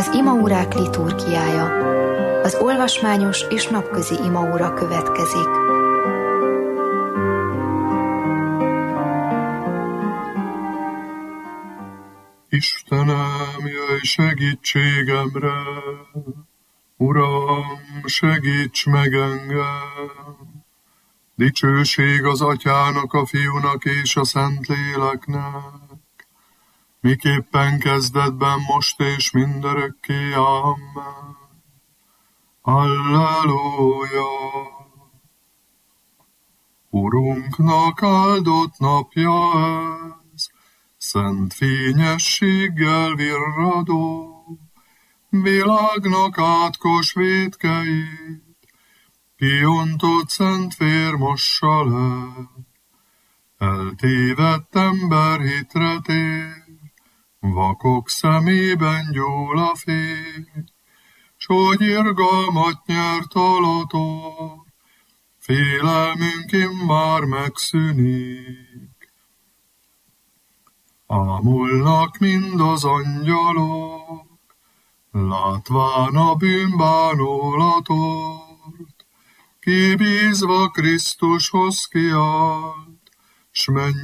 Az imaórák liturgiája. Az olvasmányos és napközi imaóra következik. Istenem, jöjj segítségemre! Uram, segíts meg engem! Dicsőség az Atyának, a Fiúnak és a Szentléleknek, miképpen kezdetben, most és mindörökké. Amen. Halleluja! Urunknak áldott napja ez, szent fényességgel virradó, világnak átkos vétkeit, kiontott szent vér mossa le. Eltévedt ember hitre tér, vakok szemében gyúl a fény, s hogy irgalmat nyert alator, félelmünk immár megszűnik. Ámulnak mind az angyalok, látván a bűnbánulatort, kibízva Krisztushoz kiállt, s mennyei